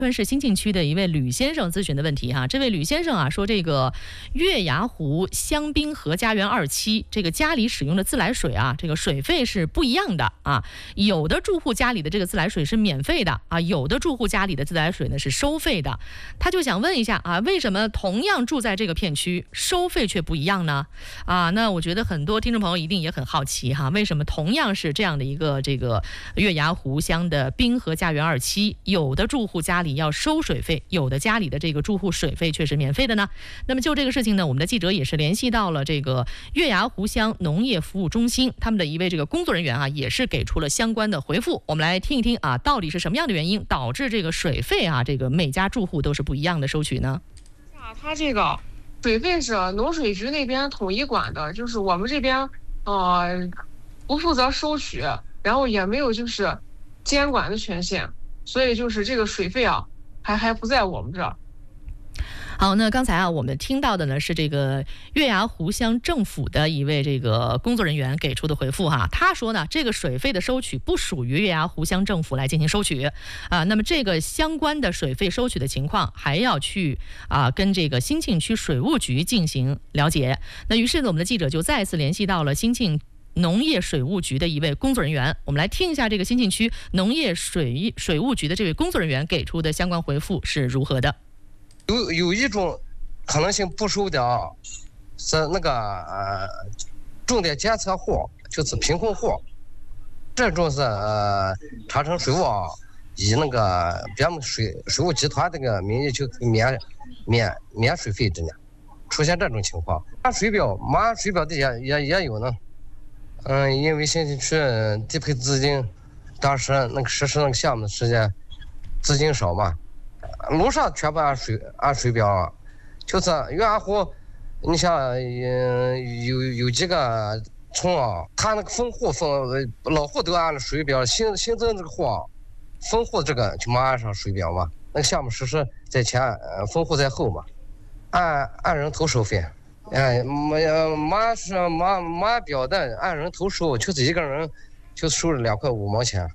川市新沁区的一位吕先生咨询的问题哈，这位吕先生啊说，这个月牙湖香滨河家园2期这个家里使用的自来水啊，这个水费是不一样的啊，有的住户家里的这个自来水是免费的啊，有的住户家里的自来水呢是收费的。他就想问一下啊，为什么同样住在这个片区，收费却不一样呢？啊，那我觉得很多听众朋友一定也很好奇哈，为什么同样是这样的一个这个月牙湖乡的滨河家园2期，有的住户家里要收水费，有的家里的这个住户水费却是免费的呢？那么就这个事情呢，我们的记者也是联系到了这个月牙湖乡农业服务中心，他们的一位这个工作人员啊，也是给出了相关的回复。我们来听一听啊，到底是什么样的原因导致这个水费啊，这个每家住户都是不一样的收取呢？ 它这个水费是农水局那边统一管的，就是我们这边不负责收取，然后也没有就是监管的权限，所以就是这个水费啊还不在我们这儿。 好，那刚才啊，我们听到的呢是这个月牙湖乡政府的一位这个工作人员给出的回复哈。他说呢，这个水费的收取不属于月牙湖乡政府来进行收取啊。那么这个相关的水费收取的情况，还要去跟这个新沁区水务局进行了解。那于是呢，我们的记者就再次联系到了新沁农业水务局的一位工作人员，我们来听一下这个新沁区农业水务局的这位工作人员给出的相关回复是如何的。 有一种可能性不收的啊，是那个重点监测户，就是贫困户，这种是长城水务以那个咱们水务集团这个名义就免水费的呢，出现这种情况。马水表的也有呢，因为新沁区地配资金当时那个实施那个项目的时间资金少嘛。楼上全部按水表，就是月牙湖，你像有几个村啊，他那个分户老户都按了水表，新增这个户分户这个就没按上水表嘛。那个项目实施在前，分户在后嘛，按人头收费。没表的按人头收，就是一个人就收了2块5毛钱。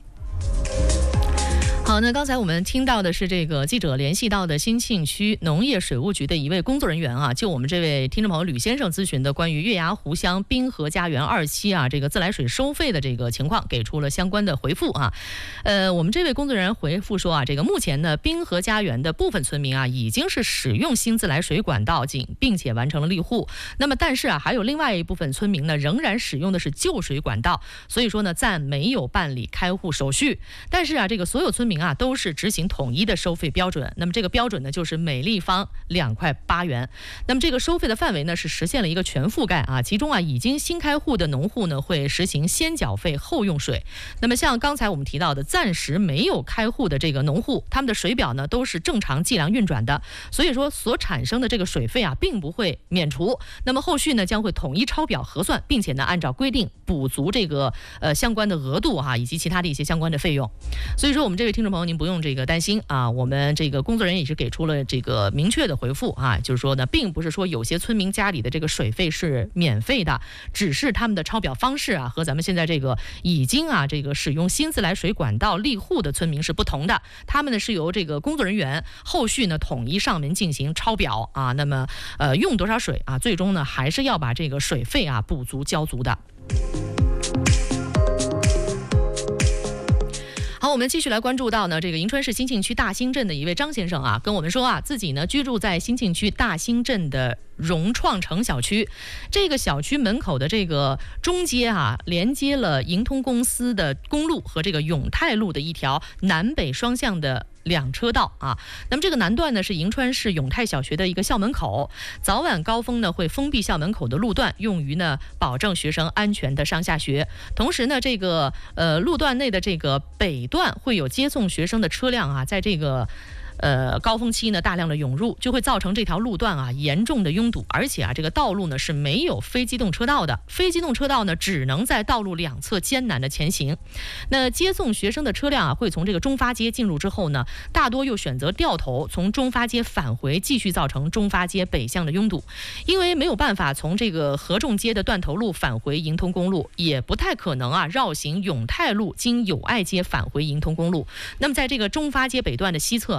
好，那刚才我们听到的是这个记者联系到的新沁区农业水务局的一位工作人员啊，就我们这位听众朋友吕先生咨询的关于月牙湖乡滨河家园2期啊这个自来水收费的这个情况，给出了相关的回复啊。我们这位工作人员回复说啊，这个目前呢滨河家园的部分村民啊已经是使用新自来水管道并且完成了立户，那么但是啊还有另外一部分村民呢仍然使用的是旧水管道，所以说呢暂没有办理开户手续。但是啊这个所有村民都是执行统一的收费标准，那么这个标准呢就是每立方2块8元。那么这个收费的范围呢是实现了一个全覆盖啊，其中啊已经新开户的农户呢会实行先缴费后用水。那么像刚才我们提到的暂时没有开户的这个农户，他们的水表呢都是正常计量运转的，所以说所产生的这个水费啊并不会免除。那么后续呢将会统一抄表核算，并且呢按照规定补足这个相关的额度以及其他的一些相关的费用。所以说我们这位听众朋友您不用这个担心啊，我们这个工作人员也是给出了这个明确的回复啊，就是说呢，并不是说有些村民家里的这个水费是免费的，只是他们的抄表方式啊和咱们现在这个已经这个使用新自来水管道立户的村民是不同的，他们呢是由这个工作人员后续呢统一上门进行抄表啊，那么用多少水啊，最终呢还是要把这个水费补足交足的。好，我们继续来关注到呢，这个银川市新沁区大兴镇的一位张先生跟我们说自己呢居住在新沁区大兴镇的融创城小区，这个小区门口的这个中街连接了盈通公司的公路和这个永泰路的一条南北双向的2车道那么这个南段呢是银川市永泰小学的一个校门口，早晚高峰呢会封闭校门口的路段，用于呢保证学生安全的上下学。同时呢这个路段内的这个北段会有接送学生的车辆在这个高峰期呢大量的涌入，就会造成这条路段啊严重的拥堵，而且啊这个道路呢是没有非机动车道的，非机动车道呢只能在道路两侧艰难的前行。那接送学生的车辆啊会从这个中发街进入之后呢，大多又选择掉头从中发街返回，继续造成中发街北向的拥堵。因为没有办法从这个合众街的断头路返回营通公路，也不太可能啊绕行永泰路经友爱街返回营通公路。那么在这个中发街北段的西侧